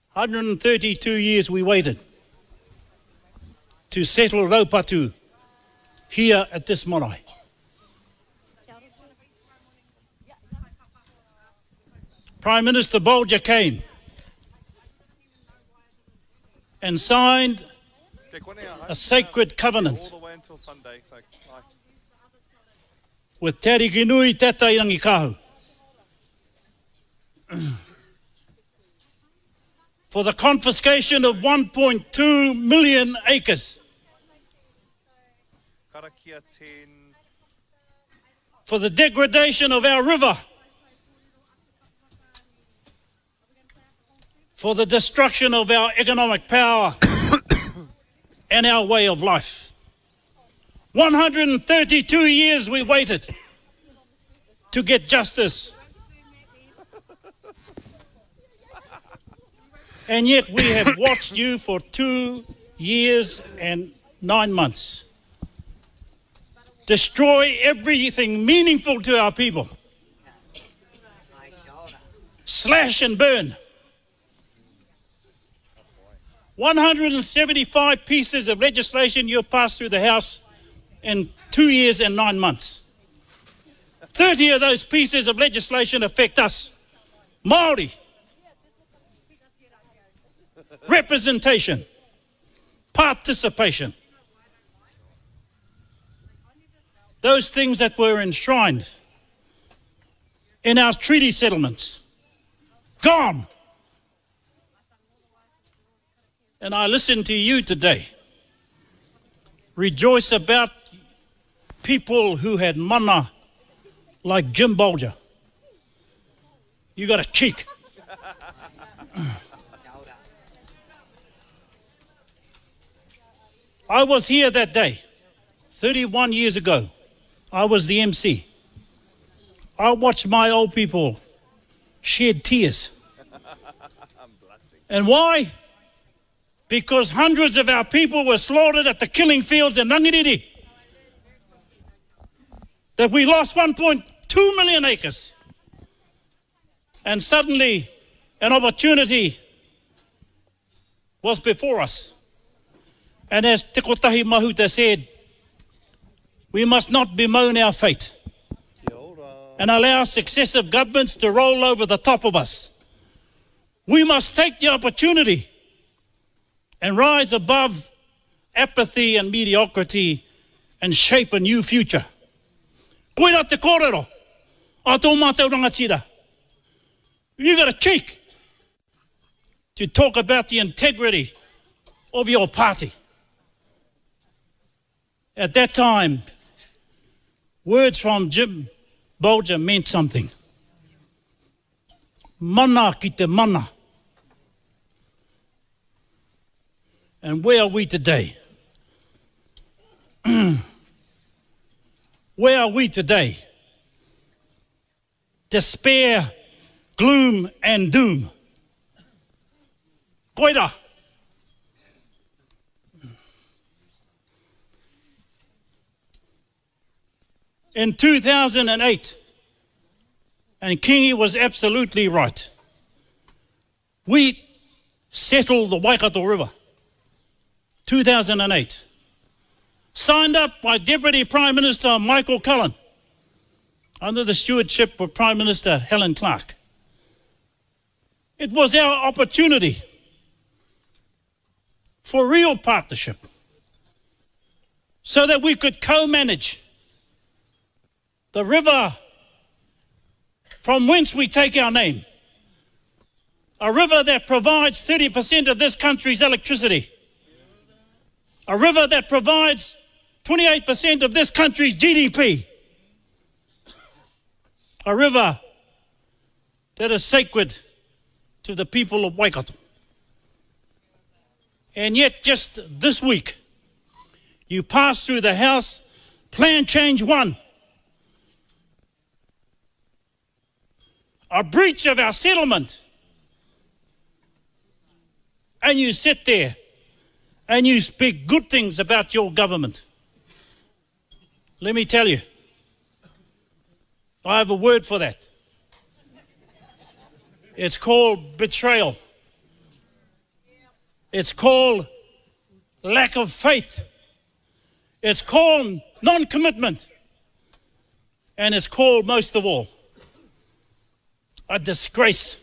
132 years we waited to settle Raupatu here at this marae. Prime Minister Bolger came and signed a sacred covenant with Te Arikinui Tata Irangikahu for the confiscation of 1.2 million acres, for the degradation of our river, for the destruction of our economic power and our way of life. 132 years we waited to get justice. And yet we have watched you for 2 years and 9 months destroy everything meaningful to our people. Slash and burn. 175 pieces of legislation you passed through the House in 2 years and 9 months. 30 of those pieces of legislation affect us, Māori. Representation, participation. Those things that were enshrined in our treaty settlements, gone. And I listen to you today. Rejoice about people who had mana like Jim Bolger. You got a cheek. I was here that day, 31 years ago. I was the MC. I watched my old people shed tears. And why? Because hundreds of our people were slaughtered at the killing fields in Rangiriri. That we lost 1.2 million acres. And suddenly an opportunity was before us. And as Te Kotahi Mahuta said, we must not bemoan our fate and allow successive governments to roll over the top of us. We must take the opportunity and rise above apathy and mediocrity and shape a new future. Koira te kōrero, a tō mātou rangatira. You got a cheek to talk about the integrity of your party. At that time, words from Jim Bolger meant something. Mana ki te mana. And where are we today? Where are we today? Despair, gloom and doom. Koira. In 2008, and Kingi was absolutely right, we settled the Waikato River. 2008. Signed up by Deputy Prime Minister Michael Cullen under the stewardship of Prime Minister Helen Clark. It was our opportunity for real partnership so that we could co-manage the river from whence we take our name, a river that provides 30% of this country's electricity, a river that provides 28% of this country's GDP, a river that is sacred to the people of Waikato. And yet just this week, you passed through the House Plan Change 1, a breach of our settlement, and you sit there and you speak good things about your government. Let me tell you, I have a word for that. It's called betrayal. It's called lack of faith. It's called non-commitment. And it's called, most of all, a disgrace.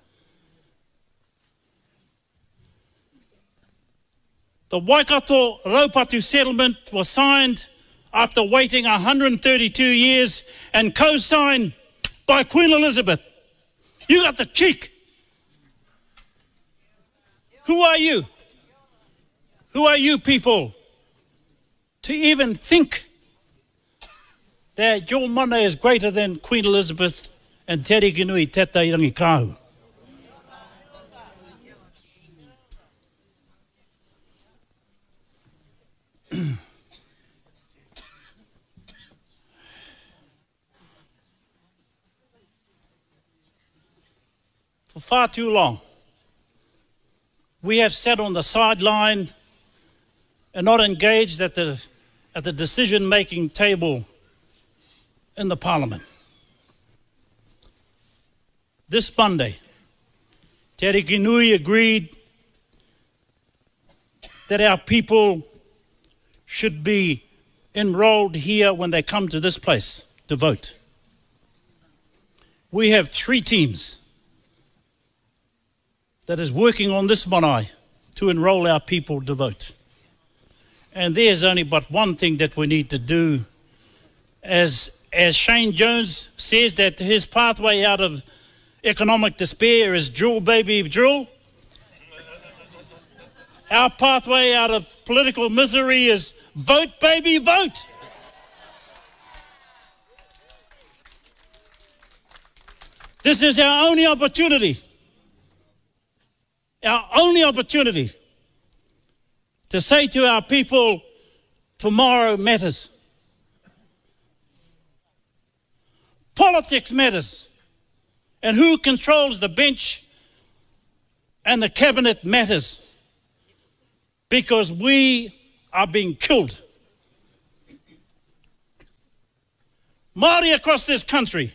The Waikato Raupatu settlement was signed after waiting 132 years and co-signed by Queen Elizabeth. You got the cheek. Who are you? Who are you people to even think that your mana is greater than Queen Elizabeth and Te Arikinui Teta Irangi Kahu? For far too long, we have sat on the sideline and not engaged at the decision-making table in the Parliament. This Monday, Te Arikinui agreed that our people should be enrolled here when they come to this place to vote. We have 3 teams that is working on this marae to enroll our people to vote. And there's only but one thing that we need to do. As Shane Jones says that his pathway out of economic despair is drill, baby, drill. Our pathway out of political misery is vote, baby, vote. This is our only opportunity. Our only opportunity to say to our people, tomorrow matters. Politics matters. And who controls the bench and the cabinet matters. Because we are being killed. Māori across this country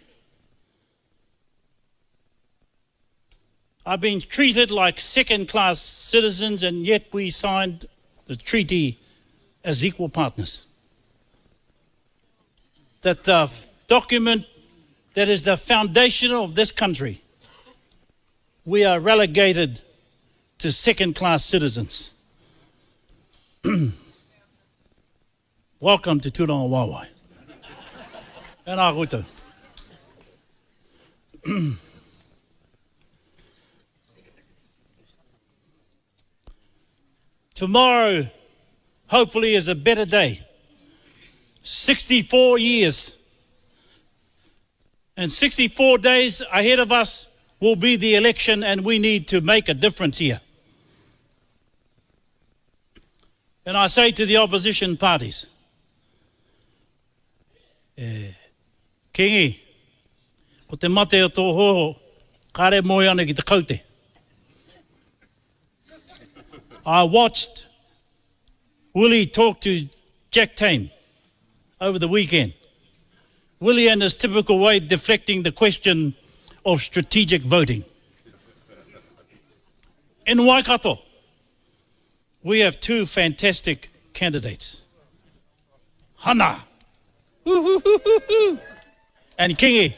are being treated like second-class citizens, and yet we signed the treaty as equal partners. That the document that is the foundation of this country, we are relegated to second-class citizens. Welcome to Tūranga Wāwai. And a koutou. Tomorrow, hopefully, is a better day. 64 years. And 64 days ahead of us will be the election, and we need to make a difference here. And I say to the opposition parties, Kingi, ko te mate o tō hoho, kare moe ana ki te kaute. I watched Willie talk to Jack Tame over the weekend. Willie, in his typical way, deflecting the question of strategic voting. In Waikato, we have 2 fantastic candidates. Hana and Kingi.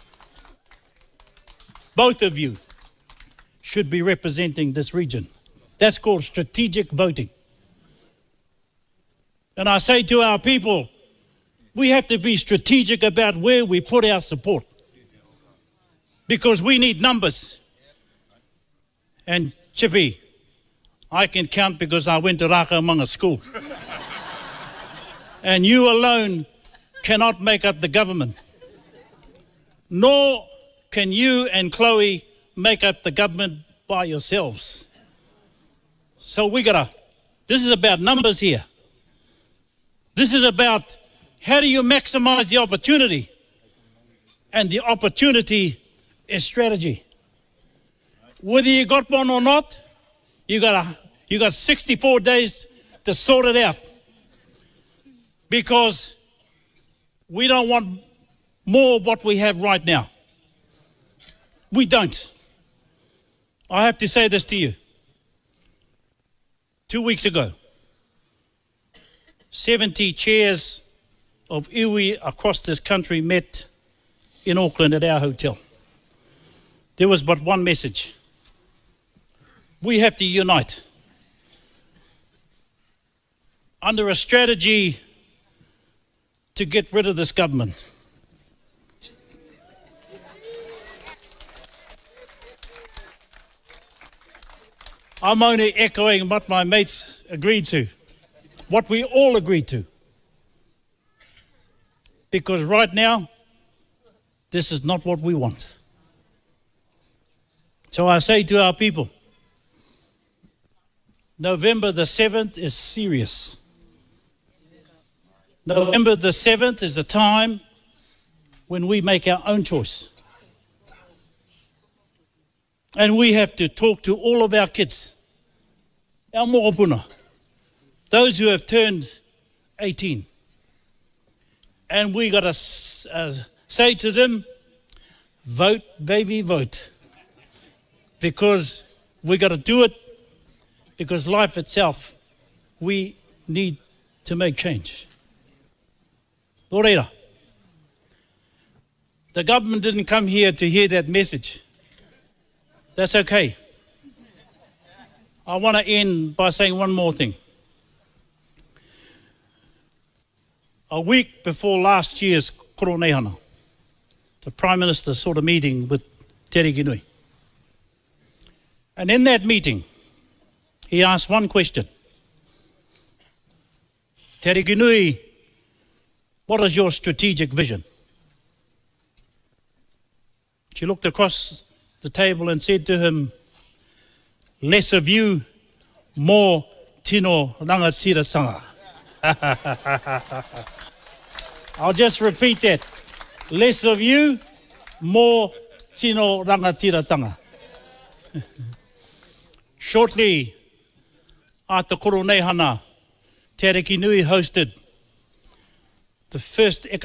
Both of you should be representing this region. That's called strategic voting. And I say to our people, we have to be strategic about where we put our support. Because we need numbers. And Chippy, I can count because I went to Rakaumanga School. And you alone cannot make up the government. Nor can you and Chloe make up the government by yourselves. So this is about numbers here. This is about how do you maximize the opportunity? And the opportunity is strategy. Whether you got one or not, you got 64 days to sort it out. Because we don't want more of what we have right now. We don't. I have to say this to you. 2 weeks ago, 70 chairs of iwi across this country met in Auckland at our hotel. There was but one message. We have to unite under a strategy to get rid of this government. I'm only echoing what my mates agreed to, what we all agreed to. Because right now, this is not what we want. So I say to our people, November the 7th is serious. November the 7th is a time when we make our own choice. And we have to talk to all of our kids, our mokopuna, those who have turned 18. And we got to say to them, vote, baby, vote. Because we got to do it, because life itself, we need to make change. Nō reira, the government didn't come here to hear that message. That's okay. I want to end by saying one more thing. A week before last year's Koroneihana, the Prime Minister sought a meeting with Te Arikinui. And in that meeting, he asked one question. Te Arikinui, what is your strategic vision? She looked across the table and said to him, less of you, more tino rangatiratanga. I'll just repeat that. Less of you, more tino rangatiratanga. Shortly after Koroneihana, Te Arikinui hosted the first economic